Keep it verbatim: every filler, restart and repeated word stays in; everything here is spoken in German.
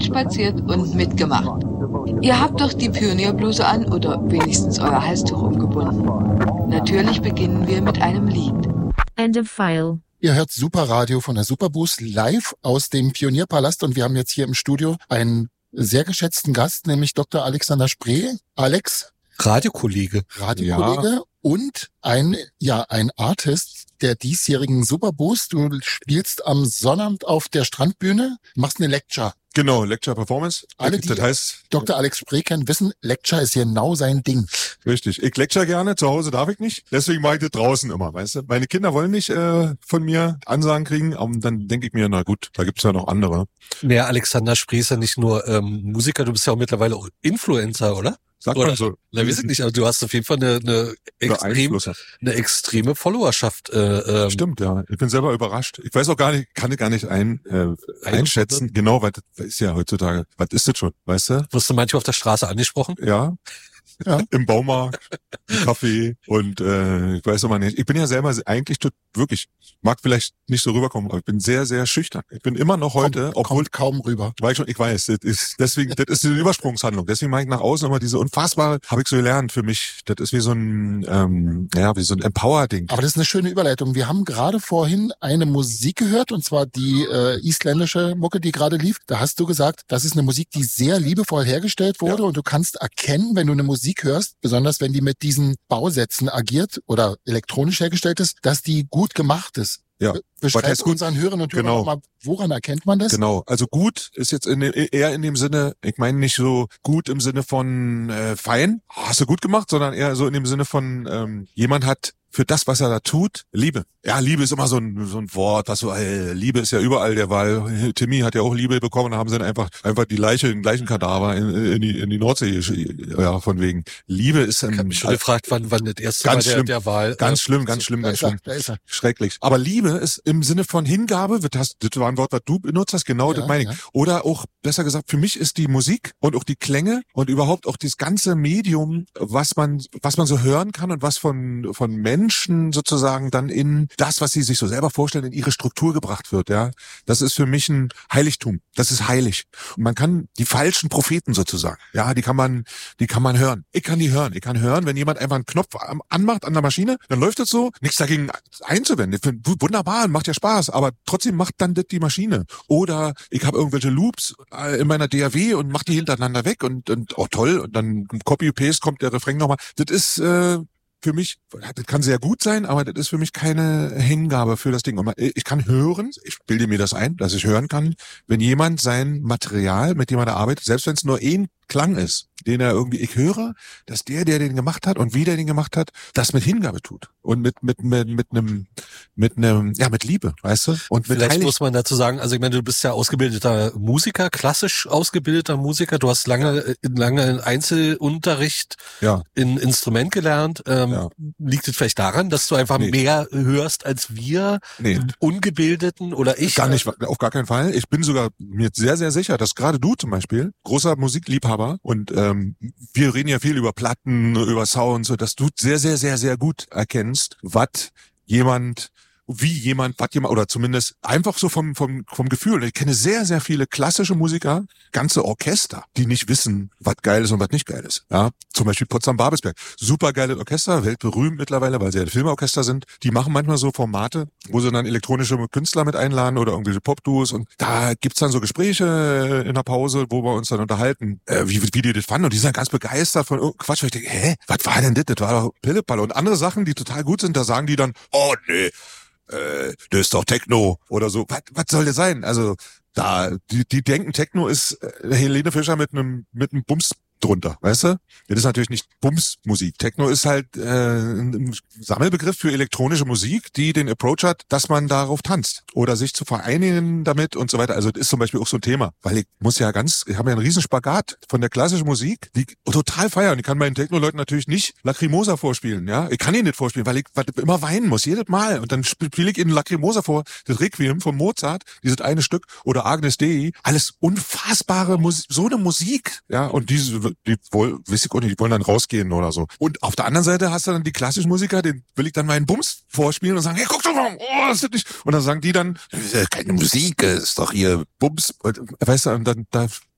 spaziert und mitgemacht. Ihr habt doch die Pionierbluse an oder wenigstens euer Halstuch umgebunden. Natürlich beginnen wir mit einem Lied. End of file. Ihr hört Superradio von der Superboost live aus dem Pionierpalast und wir haben jetzt hier im Studio einen sehr geschätzten Gast, nämlich Doktor Alexander Spree. Alex. Radiokollege. Radiokollege ja. Und ein, ja, ein Artist der diesjährigen Superboost. Du spielst am Sonnabend auf der Strandbühne, machst eine Lecture. Genau, Lecture Performance. Alle, die das heißt, Doktor Alex Spree kennen, wissen, Lecture ist genau sein Ding. Richtig. Ich lecture gerne, zu Hause darf ich nicht. Deswegen mache ich das draußen immer, weißt du. Meine Kinder wollen nicht äh, von mir Ansagen kriegen, aber dann denke ich mir, na gut, da gibt's ja noch andere. Naja, Alexander Spree ist ja nicht nur ähm, Musiker, du bist ja auch mittlerweile auch Influencer, oder? Sagt oder, man so. Na, wir sind nicht, aber du hast auf jeden Fall eine, eine, extrem, eine extreme Followerschaft. Äh, ähm, Stimmt, ja. Ich bin selber überrascht. Ich weiß auch gar nicht, kann ich gar nicht ein, äh, einschätzen. Genau, weil das ist ja heutzutage, was ist das schon, weißt du? Wirst du manchmal auf der Straße angesprochen? Ja. Ja. Im Baumarkt, im Café und äh, ich weiß immer nicht. Ich bin ja selber eigentlich tut, wirklich, mag vielleicht nicht so rüberkommen, aber ich bin sehr, sehr schüchtern. Ich bin immer noch heute, kommt, obwohl kommt kaum rüber. Weil ich schon, ich weiß, das ist deswegen, das ist eine Übersprungshandlung. Deswegen mache ich nach außen immer diese unfassbare, habe ich so gelernt für mich. Das ist wie so ein, ähm, ja, wie so ein Empower-Ding. Aber das ist eine schöne Überleitung. Wir haben gerade vorhin eine Musik gehört und zwar die äh, isländische Mucke, die gerade lief. Da hast du gesagt, das ist eine Musik, die sehr liebevoll hergestellt wurde ja. Und du kannst erkennen, wenn du eine Musik hörst, besonders wenn die mit diesen Bausätzen agiert oder elektronisch hergestellt ist, dass die gut gemacht ist. Ja. Beschreib unseren Hörern und Hörern genau. mal, woran erkennt man das? Genau, also gut ist jetzt in dem, eher in dem Sinne, ich meine nicht so gut im Sinne von äh, fein, oh, hast du gut gemacht, sondern eher so in dem Sinne von ähm, jemand hat für das, was er da tut, Liebe. Ja, Liebe ist immer so ein so ein Wort, was so, äh, Liebe ist ja überall der Wahl. Timmy hat ja auch Liebe bekommen, da haben sie dann einfach einfach die Leiche, den gleichen Kadaver in, in die in die Nordsee, ja, von wegen. Liebe ist ein, ich habe mich schon gefragt, wann wann das erste ganz Mal schlimm, der, der Wahl. Ganz äh, schlimm, ganz schlimm, ganz schlimm. Da ist er. Schrecklich. Aber Liebe ist im Sinne von Hingabe, das, das war ein Wort, was du benutzt hast, genau, ja, das meine ich. Ja. Oder auch, besser gesagt, für mich ist die Musik und auch die Klänge und überhaupt auch das ganze Medium, was man was man so hören kann und was von von Menschen sozusagen dann in das, was sie sich so selber vorstellen, in ihre Struktur gebracht wird, ja. Das ist für mich ein Heiligtum. Das ist heilig. Und man kann die falschen Propheten sozusagen, ja, die kann man, die kann man hören. Ich kann die hören. Ich kann hören, wenn jemand einfach einen Knopf anmacht an der Maschine, dann läuft das so, nichts dagegen einzuwenden. Ich finde, wunderbar, macht ja Spaß, aber trotzdem macht dann das die Maschine. Oder ich habe irgendwelche Loops in meiner D A W und mach die hintereinander weg und, und oh toll, und dann Copy-Paste kommt der Refrain nochmal. Das ist, äh, für mich, das kann sehr gut sein, aber das ist für mich keine Hingabe für das Ding. Und ich kann hören, ich bilde mir das ein, dass ich hören kann, wenn jemand sein Material, mit dem er da arbeitet, selbst wenn es nur ein Klang ist, den er irgendwie, ich höre, dass der, der den gemacht hat und wie der den gemacht hat, das mit Hingabe tut. Und mit, mit, mit, mit einem, mit einem, ja, mit Liebe, weißt du? Und mit Vielleicht Heilig- muss man dazu sagen, also ich meine, du bist ja ausgebildeter Musiker, klassisch ausgebildeter Musiker. Du hast lange, lange in Einzelunterricht ja. in Instrument gelernt. Ähm, ja. Liegt es vielleicht daran, dass du einfach nee. mehr hörst als wir, nee. Ungebildeten oder ich? Gar nicht, auf gar keinen Fall. Ich bin sogar mir sehr, sehr sicher, dass gerade du zum Beispiel, großer Musikliebhaber, und ähm, wir reden ja viel über Platten, über Sounds, so dass du sehr, sehr, sehr, sehr gut erkennst, was jemand, wie jemand, was jemand, oder zumindest einfach so vom vom vom Gefühl. Ich kenne sehr, sehr viele klassische Musiker, ganze Orchester, die nicht wissen, was geil ist und was nicht geil ist. Ja, zum Beispiel Potsdam-Babelsberg, super geiles Orchester, weltberühmt mittlerweile, weil sie ja Filmorchester sind. Die machen manchmal so Formate, wo sie dann elektronische Künstler mit einladen oder irgendwelche Popduos, und da gibt's dann so Gespräche in der Pause, wo wir uns dann unterhalten, äh, wie wie die das fanden, und die sind ganz begeistert von oh, Quatsch. Und ich denke, hä, was war denn das? Das war doch Pillepalle. Und andere Sachen, die total gut sind, da sagen die dann, oh nee, äh, das ist doch Techno oder so. Was, was soll das sein? Also da, die, die denken, Techno ist äh, Helene Fischer mit einem mit einem Bums drunter, weißt du? Das ist natürlich nicht Bumsmusik. Techno ist halt äh, ein Sammelbegriff für elektronische Musik, die den Approach hat, dass man darauf tanzt oder sich zu vereinigen damit und so weiter. Also das ist zum Beispiel auch so ein Thema, weil ich muss ja ganz, ich habe ja einen riesen Spagat von der klassischen Musik, die ich total feiern. Ich kann meinen Techno-Leuten natürlich nicht Lacrimosa vorspielen, ja? Ich kann ihn nicht vorspielen, weil ich immer weinen muss, jedes Mal. Und dann spiele ich ihnen Lacrimosa vor, das Requiem von Mozart, dieses eine Stück, oder Agnes Dei, alles unfassbare Musik, so eine Musik, ja? Und diese die wollen, weiß ich auch nicht, die wollen dann rausgehen oder so. Und auf der anderen Seite hast du dann die klassischen Musiker, den will ich dann meinen Bums vorspielen und sagen, hey, guck doch mal, oh, das ist nicht. Und dann sagen die dann, das ist ja keine Musik, das ist doch hier Bums. Weißt du, und dann, da